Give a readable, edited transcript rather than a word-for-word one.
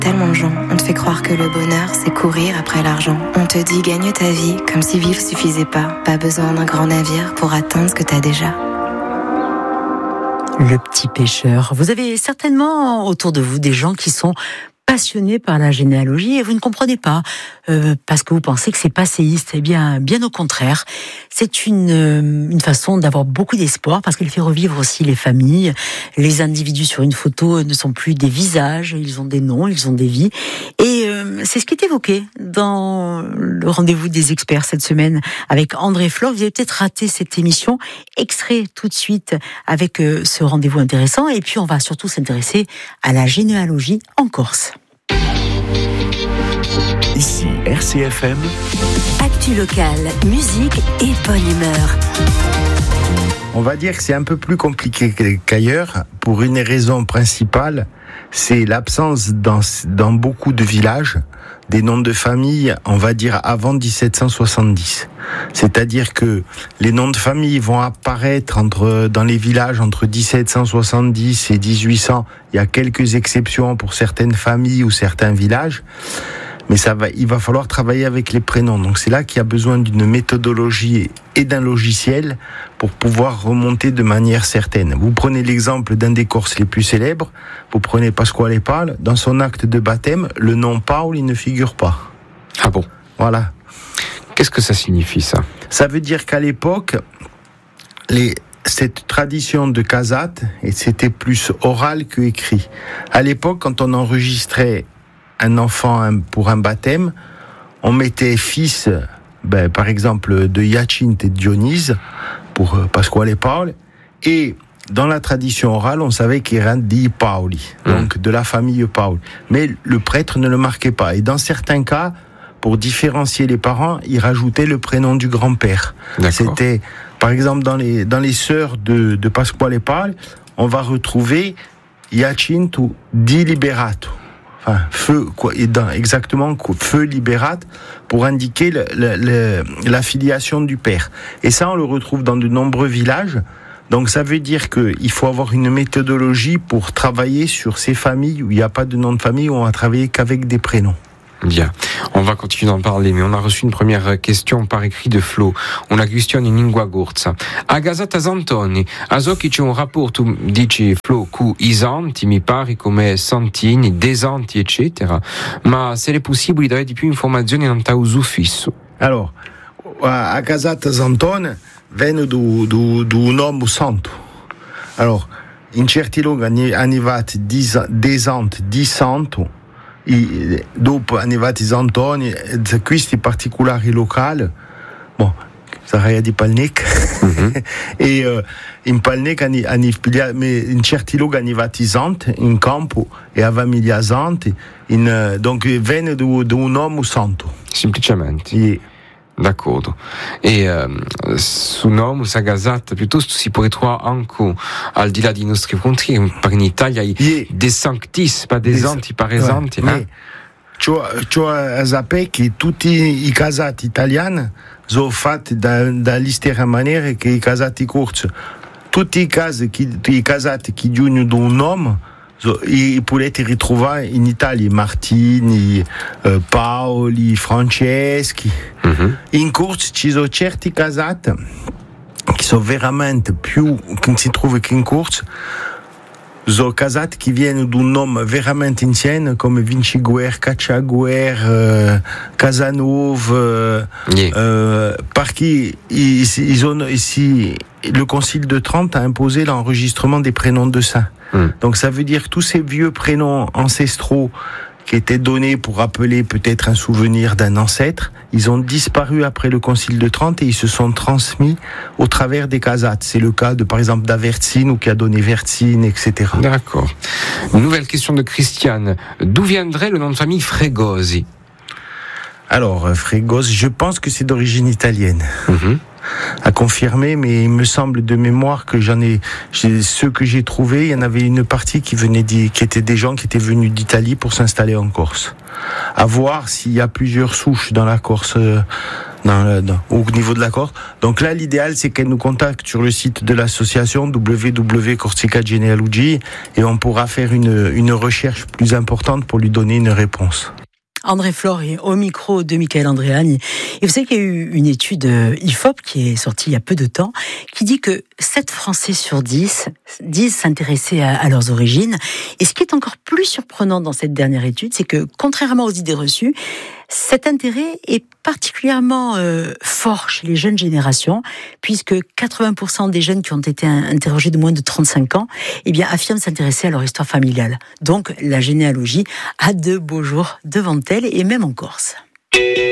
tellement de gens. On te fait croire que le bonheur, c'est courir après l'argent. On te dit gagne ta vie, comme si vivre suffisait pas. Pas besoin d'un grand navire pour atteindre ce que t'as déjà. Le petit pêcheur. Vous avez certainement autour de vous des gens qui sont passionnés par la généalogie et vous ne comprenez pas parce que vous pensez que c'est passéiste. Eh bien au contraire, c'est une façon d'avoir beaucoup d'espoir parce qu'elle fait revivre aussi les familles. Les individus sur une photo ne sont plus des visages, ils ont des noms, ils ont des vies. Et c'est ce qui est évoqué dans le rendez-vous des experts cette semaine avec André Flore. Vous avez peut-être raté cette émission. Extrait tout de suite avec ce rendez-vous intéressant. Et puis on va surtout s'intéresser à la généalogie en Corse. Ici RCFM. Actu locale, musique et bonne humeur. On va dire que c'est un peu plus compliqué qu'ailleurs pour une raison principale, c'est l'absence dans beaucoup de villages des noms de famille, on va dire avant 1770. C'est-à-dire que les noms de famille vont apparaître dans les villages entre 1770 et 1800. Il y a quelques exceptions pour certaines familles ou certains villages. Mais il va falloir travailler avec les prénoms. Donc c'est là qu'il y a besoin d'une méthodologie et d'un logiciel pour pouvoir remonter de manière certaine. Vous prenez l'exemple d'un des Corses les plus célèbres, vous prenez Pasquale Paul, dans son acte de baptême, le nom Paul, il ne figure pas. Ah bon ? Voilà. Qu'est-ce que ça signifie, ça ? Ça veut dire qu'à l'époque, cette tradition de Casat, et c'était plus oral que écrit. À l'époque, quand on enregistrait un enfant pour un baptême, on mettait fils, par exemple, de Hyacinthe et de Dionys, pour Pasquale Paul, et dans la tradition orale, on savait qu'il era di Pauli, donc de la famille Paul. Mais le prêtre ne le marquait pas. Et dans certains cas, pour différencier les parents, il rajoutait le prénom du grand-père. D'accord. C'était, par exemple, dans les sœurs de Pasquale Paul, on va retrouver Hyacinthe di Liberato. Enfin, exactement, feu libérate, pour indiquer la filiation du père. Et ça, on le retrouve dans de nombreux villages. Donc, ça veut dire qu'il faut avoir une méthodologie pour travailler sur ces familles où il n'y a pas de nom de famille, où on va travailler qu'avec des prénoms. Bien, on va continuer d'en parler, mais on a reçu une première question par écrit de Flo. Una questione in lingua corsa. A Gazata Santoni, a so che c'è un rapporto, dice Flo, cu i santi, mi pare come santini, desanti, eccetera, ma se è possibile dare di più informazioni in un suffisso. Alors, a Gazata Santoni viene da un uomo santo. Alors, in certi luoghi hanno arrivato desanti, di santo, dopo arrivati Santoni, questi particolari locali, sarei di Palnec, e in Palnec in certi luoghi hanno arrivati santi in campo e a famiglia santi, donc viene da un uomo santo. Semplicemente. Yeah. D'accordo. E su nome, su Gazat, piuttosto si può trovare anche al di là dei nostri frontiere, perché in Italia i dei sanctis, pas des santi, par esempio. C'ho a sapere che tutti i casati italiani sono fatti dalla stessa maniera che i casati corsi. Tutti i casati che giungono da un nome, potete ritrovare in Italia Martini, Paoli, Franceschi. In Corse ci sono certi casati che sono veramente più che si trova che in Corse. Sono casati che vengono da un nome veramente insieme come Vinciguer, Cacciaguer, Casanova, perché le Concile de Trente a imposé l'enregistrement des prénoms de saints. Donc ça veut dire que tous ces vieux prénoms ancestraux qui étaient donnés pour rappeler peut-être un souvenir d'un ancêtre, ils ont disparu après le Concile de Trente et ils se sont transmis au travers des casates. C'est le cas de, par exemple, d'Avertine ou qui a donné Vertine, etc. D'accord. Nouvelle question de Christiane. D'où viendrait le nom de famille Fregosi ? Alors, Fregosi, je pense que c'est d'origine italienne. À confirmer, mais il me semble de mémoire que ceux que j'ai trouvés, il y en avait une partie qui étaient des gens qui étaient venus d'Italie pour s'installer en Corse. À voir s'il y a plusieurs souches dans la Corse au niveau de la Corse. Donc là, l'idéal, c'est qu'elle nous contacte sur le site de l'association www.corsica Genealogy et on pourra faire une recherche plus importante pour lui donner une réponse. André Flore est au micro de Michael Andréani. Et vous savez qu'il y a eu une étude IFOP qui est sortie il y a peu de temps, qui dit que 7 Français sur 10 disent s'intéresser à leurs origines. Et ce qui est encore plus surprenant dans cette dernière étude, c'est que, contrairement aux idées reçues, cet intérêt est particulièrement fort chez les jeunes générations, puisque 80% des jeunes qui ont été interrogés de moins de 35 ans, affirment s'intéresser à leur histoire familiale. Donc, la généalogie a de beaux jours devant elle, et même en Corse.